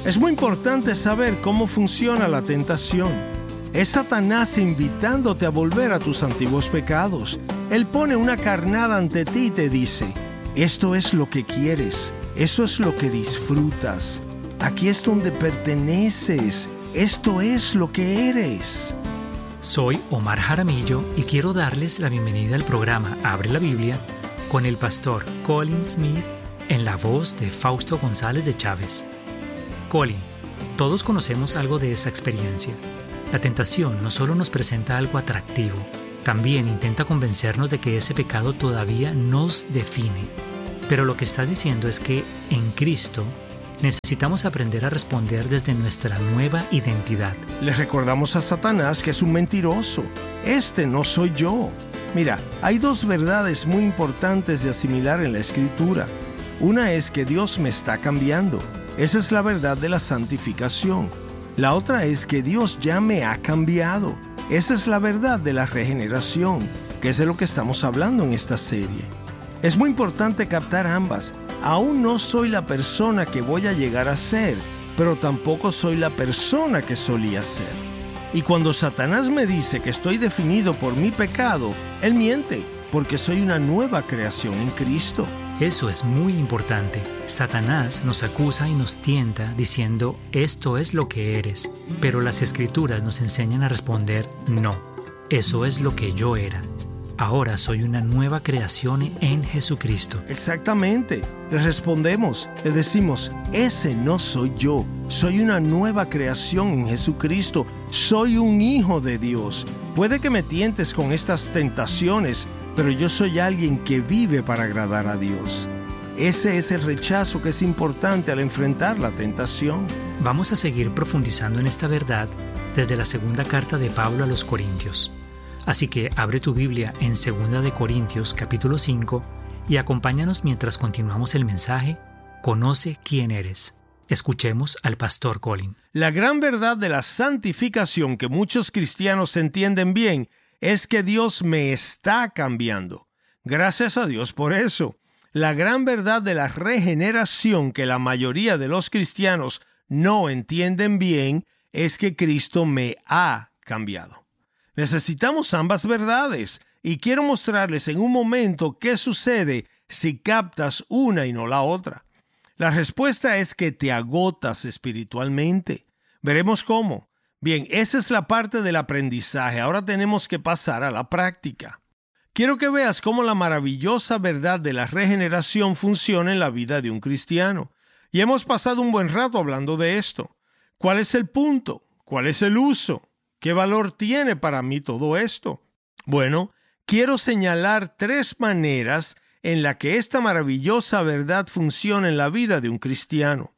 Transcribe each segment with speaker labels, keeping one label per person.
Speaker 1: Es muy importante saber cómo funciona la tentación. Es Satanás invitándote a volver a tus antiguos pecados. Él pone una carnada ante ti y te dice: esto es lo que quieres, eso es lo que disfrutas, aquí es donde perteneces, esto es lo que eres.
Speaker 2: Soy Omar Jaramillo y quiero darles la bienvenida al programa Abre la Biblia con el pastor Colin Smith en la voz de Fausto González de Chávez. Colin, todos conocemos algo de esa experiencia. La tentación no solo nos presenta algo atractivo, también intenta convencernos de que ese pecado todavía nos define. Pero lo que estás diciendo es que en Cristo necesitamos aprender a responder desde nuestra nueva identidad.
Speaker 1: Le recordamos a Satanás que es un mentiroso. Este no soy yo. Mira, hay dos verdades muy importantes de asimilar en la Escritura. Una es que Dios me está cambiando. Esa es la verdad de la santificación. La otra es que Dios ya me ha cambiado. Esa es la verdad de la regeneración, que es de lo que estamos hablando en esta serie. Es muy importante captar ambas. Aún no soy la persona que voy a llegar a ser, pero tampoco soy la persona que solía ser. Y cuando Satanás me dice que estoy definido por mi pecado, él miente, porque soy una nueva creación en Cristo.
Speaker 2: Eso es muy importante. Satanás nos acusa y nos tienta diciendo: esto es lo que eres. Pero las Escrituras nos enseñan a responder: no, eso es lo que yo era. Ahora soy una nueva creación en Jesucristo.
Speaker 1: Exactamente. Le respondemos, le decimos: ese no soy yo. Soy una nueva creación en Jesucristo. Soy un hijo de Dios. Puede que me tientes con estas tentaciones, pero yo soy alguien que vive para agradar a Dios. Ese es el rechazo que es importante al enfrentar la tentación.
Speaker 2: Vamos a seguir profundizando en esta verdad desde la segunda carta de Pablo a los Corintios. Así que abre tu Biblia en 2 de Corintios capítulo 5 y acompáñanos mientras continuamos el mensaje Conoce quién eres. Escuchemos al pastor Colin.
Speaker 1: La gran verdad de la santificación que muchos cristianos entienden bien es que Dios me está cambiando. Gracias a Dios por eso. La gran verdad de la regeneración que la mayoría de los cristianos no entienden bien es que Cristo me ha cambiado. Necesitamos ambas verdades y quiero mostrarles en un momento qué sucede si captas una y no la otra. La respuesta es que te agotas espiritualmente. Veremos cómo. Bien, esa es la parte del aprendizaje. Ahora tenemos que pasar a la práctica. Quiero que veas cómo la maravillosa verdad de la regeneración funciona en la vida de un cristiano. Y hemos pasado un buen rato hablando de esto. ¿Cuál es el punto? ¿Cuál es el uso? ¿Qué valor tiene para mí todo esto? Bueno, quiero señalar 3 maneras en las que esta maravillosa verdad funciona en la vida de un cristiano.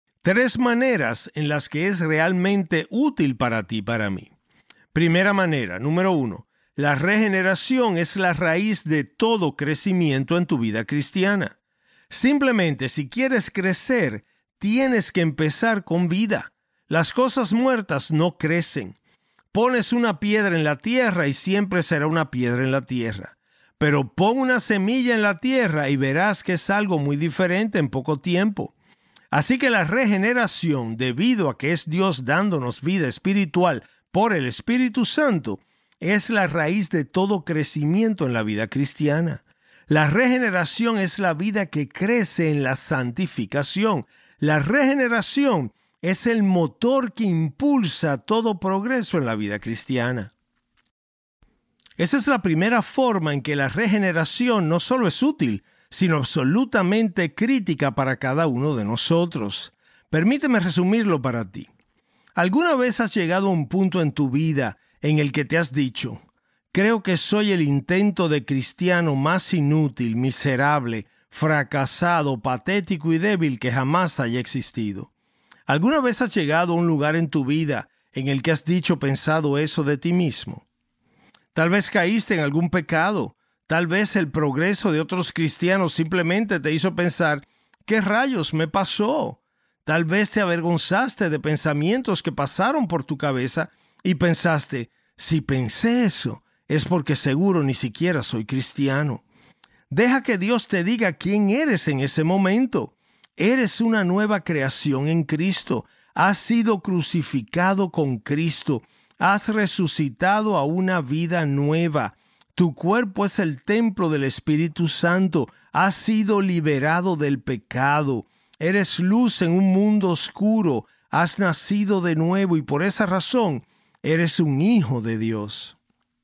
Speaker 1: 3 maneras en las que es realmente útil para ti y para mí. Primera manera, número 1. La regeneración es la raíz de todo crecimiento en tu vida cristiana. Simplemente, si quieres crecer, tienes que empezar con vida. Las cosas muertas no crecen. Pones una piedra en la tierra y siempre será una piedra en la tierra. Pero pon una semilla en la tierra y verás que es algo muy diferente en poco tiempo. Así que la regeneración, debido a que es Dios dándonos vida espiritual por el Espíritu Santo, es la raíz de todo crecimiento en la vida cristiana. La regeneración es la vida que crece en la santificación. La regeneración es el motor que impulsa todo progreso en la vida cristiana. Esa es la primera forma en que la regeneración no solo es útil, sino absolutamente crítica para cada uno de nosotros. Permíteme resumirlo para ti. ¿Alguna vez has llegado a un punto en tu vida en el que te has dicho: creo que soy el intento de cristiano más inútil, miserable, fracasado, patético y débil que jamás haya existido? ¿Alguna vez has llegado a un lugar en tu vida en el que has pensado eso de ti mismo? Tal vez caíste en algún pecado. Tal vez el progreso de otros cristianos simplemente te hizo pensar: ¿qué rayos me pasó? Tal vez te avergonzaste de pensamientos que pasaron por tu cabeza y pensaste: si pensé eso, es porque seguro ni siquiera soy cristiano. Deja que Dios te diga quién eres en ese momento. Eres una nueva creación en Cristo. Has sido crucificado con Cristo. Has resucitado a una vida nueva. Tu cuerpo es el templo del Espíritu Santo. Has sido liberado del pecado. Eres luz en un mundo oscuro. Has nacido de nuevo y por esa razón eres un hijo de Dios.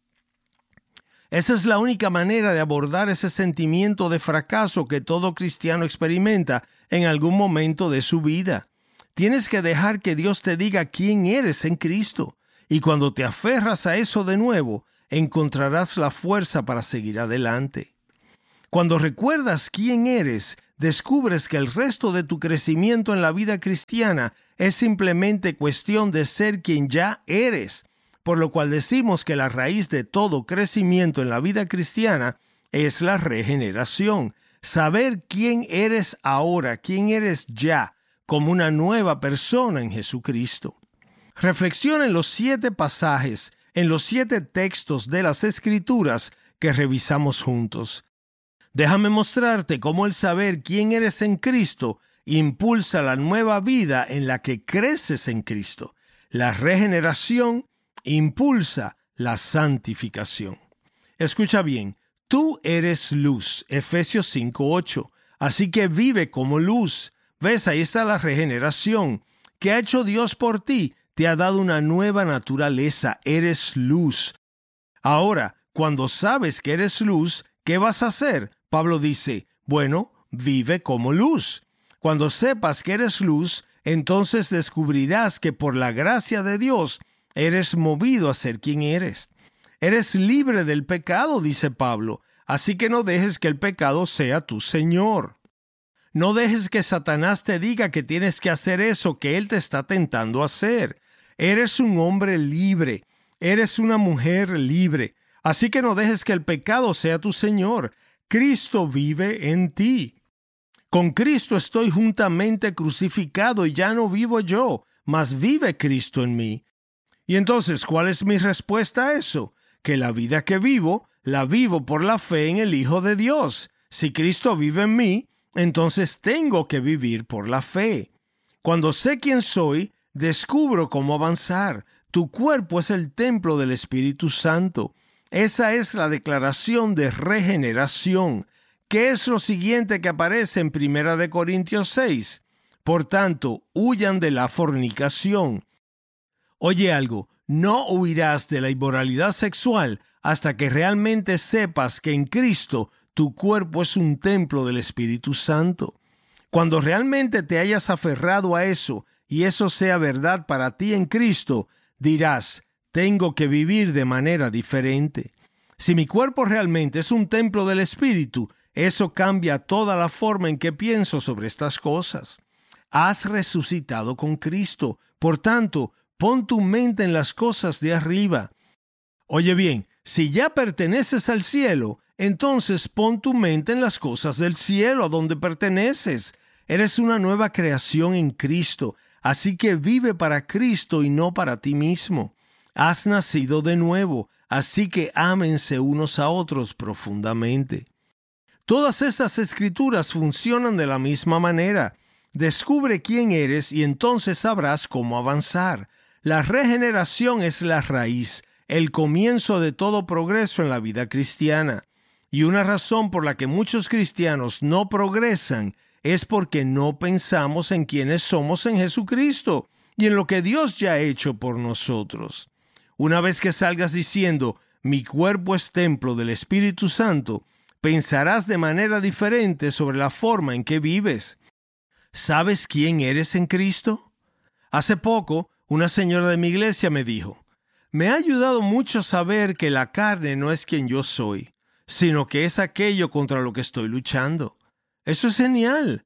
Speaker 1: Esa es la única manera de abordar ese sentimiento de fracaso que todo cristiano experimenta en algún momento de su vida. Tienes que dejar que Dios te diga quién eres en Cristo. Y cuando te aferras a eso de nuevo, encontrarás la fuerza para seguir adelante. Cuando recuerdas quién eres, descubres que el resto de tu crecimiento en la vida cristiana es simplemente cuestión de ser quien ya eres, por lo cual decimos que la raíz de todo crecimiento en la vida cristiana es la regeneración. Saber quién eres ahora, quién eres ya, como una nueva persona en Jesucristo. Reflexiona en los 7 pasajes, en los 7 textos de las Escrituras que revisamos juntos. Déjame mostrarte cómo el saber quién eres en Cristo impulsa la nueva vida en la que creces en Cristo. La regeneración impulsa la santificación. Escucha bien, tú eres luz, Efesios 5:8, así que vive como luz. ¿Ves? Ahí está la regeneración. ¿Qué ha hecho Dios por ti? Te ha dado una nueva naturaleza, eres luz. Ahora, cuando sabes que eres luz, ¿qué vas a hacer? Pablo dice, bueno, vive como luz. Cuando sepas que eres luz, entonces descubrirás que por la gracia de Dios eres movido a ser quien eres. Eres libre del pecado, dice Pablo, así que no dejes que el pecado sea tu señor. No dejes que Satanás te diga que tienes que hacer eso que él te está tentando a hacer. Eres un hombre libre, eres una mujer libre, así que no dejes que el pecado sea tu señor. Cristo vive en ti. Con Cristo estoy juntamente crucificado y ya no vivo yo, mas vive Cristo en mí. Y entonces, ¿cuál es mi respuesta a eso? Que la vida que vivo, la vivo por la fe en el Hijo de Dios. Si Cristo vive en mí, entonces tengo que vivir por la fe. Cuando sé quién soy, descubro cómo avanzar. Tu cuerpo es el templo del Espíritu Santo. Esa es la declaración de regeneración. ¿Qué es lo siguiente que aparece en 1 Corintios 6? Por tanto, huyan de la fornicación. Oye algo, no huirás de la inmoralidad sexual hasta que realmente sepas que en Cristo tu cuerpo es un templo del Espíritu Santo. Cuando realmente te hayas aferrado a eso y eso sea verdad para ti en Cristo, dirás, tengo que vivir de manera diferente. Si mi cuerpo realmente es un templo del Espíritu, eso cambia toda la forma en que pienso sobre estas cosas. Has resucitado con Cristo, por tanto, pon tu mente en las cosas de arriba. Oye bien, si ya perteneces al cielo, entonces pon tu mente en las cosas del cielo, a donde perteneces. Eres una nueva creación en Cristo, así que vive para Cristo y no para ti mismo. Has nacido de nuevo, así que ámense unos a otros profundamente. Todas estas escrituras funcionan de la misma manera. Descubre quién eres y entonces sabrás cómo avanzar. La regeneración es la raíz, el comienzo de todo progreso en la vida cristiana. Y una razón por la que muchos cristianos no progresan es porque no pensamos en quiénes somos en Jesucristo y en lo que Dios ya ha hecho por nosotros. Una vez que salgas diciendo, mi cuerpo es templo del Espíritu Santo, pensarás de manera diferente sobre la forma en que vives. ¿Sabes quién eres en Cristo? Hace poco, una señora de mi iglesia me dijo, me ha ayudado mucho saber que la carne no es quien yo soy, sino que es aquello contra lo que estoy luchando. Eso es genial.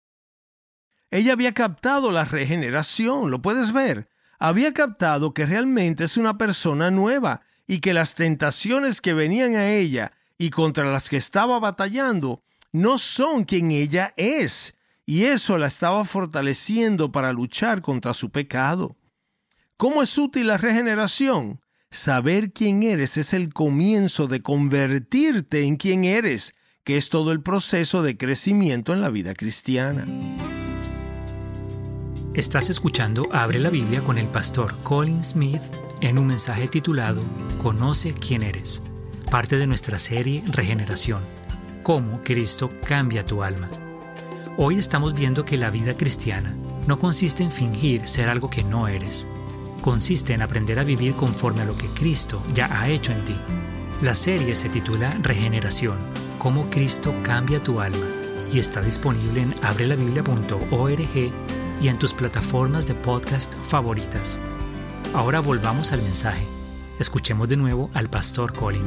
Speaker 1: Ella había captado la regeneración, ¿lo puedes ver? Había captado que realmente es una persona nueva y que las tentaciones que venían a ella y contra las que estaba batallando no son quien ella es, y eso la estaba fortaleciendo para luchar contra su pecado. ¿Cómo es útil la regeneración? Saber quién eres es el comienzo de convertirte en quien eres, que es todo el proceso de crecimiento en la vida cristiana.
Speaker 2: Estás escuchando Abre la Biblia con el pastor Colin Smith en un mensaje titulado Conoce quién eres, parte de nuestra serie Regeneración, cómo Cristo cambia tu alma. Hoy estamos viendo que la vida cristiana no consiste en fingir ser algo que no eres. Consiste en aprender a vivir conforme a lo que Cristo ya ha hecho en ti. La serie se titula Regeneración, cómo Cristo cambia tu alma, y está disponible en abrelabiblia.org y en tus plataformas de podcast favoritas. Ahora volvamos al mensaje. Escuchemos de nuevo al pastor Colin.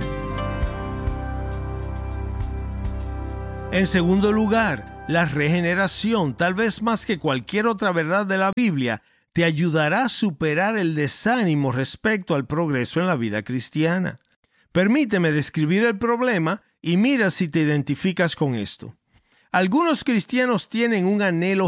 Speaker 1: En segundo lugar, la regeneración, tal vez más que cualquier otra verdad de la Biblia, te ayudará a superar el desánimo respecto al progreso en la vida cristiana. Permíteme describir el problema y mira si te identificas con esto. Algunos cristianos tienen un anhelo